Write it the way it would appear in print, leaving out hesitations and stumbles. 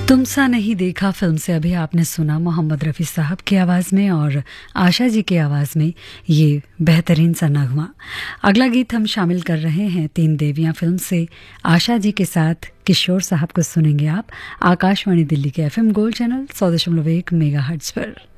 तुम सा नहीं देखा फिल्म से अभी आपने सुना मोहम्मद रफ़ी साहब की आवाज़ में और आशा जी की आवाज़ में ये बेहतरीन सा नगमा। अगला गीत हम शामिल कर रहे हैं तीन देवियां फिल्म से। आशा जी के साथ किशोर साहब को सुनेंगे आप आकाशवाणी दिल्ली के FM गोल्ड चैनल 100.1 मेगाहर्ट्ज़ पर।